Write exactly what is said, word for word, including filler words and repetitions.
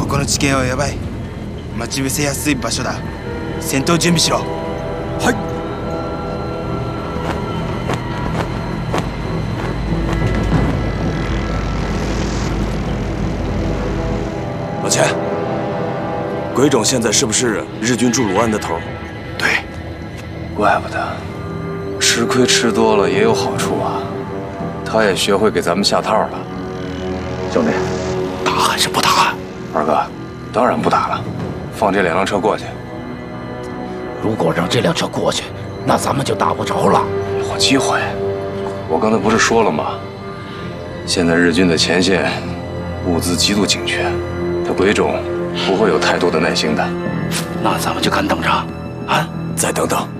この地形はやばい。待ち伏せやすい場所だ。戦闘準備しろ。 はい。老钱，鬼冢现在是不是日军驻鲁安的头？ 对，怪不得，吃亏吃多了也有好处啊。他也学会给咱们下套了。兄弟，打还是不打？二哥，当然不打了，放这两辆车过去。 如果让这辆车过去，那咱们就打不着了。 有机会，我刚才不是说了吗？现在日军的前线物资极度紧缺，他鬼冢不会有太多的耐心的。 那咱们就干等着，啊！ 再等等。